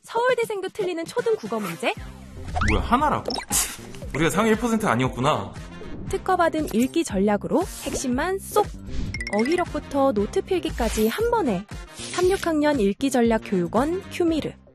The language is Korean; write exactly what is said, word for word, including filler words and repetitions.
서울대생도 틀리는 초등 국어 문제? 뭐야, 하나라고? 우리가 상위 일 퍼센트 아니었구나. 특허받은 읽기 전략으로 핵심만 쏙! 어휘력부터 노트 필기까지 한 번에. 삼, 육 학년 읽기 전략 교육원 큐미르.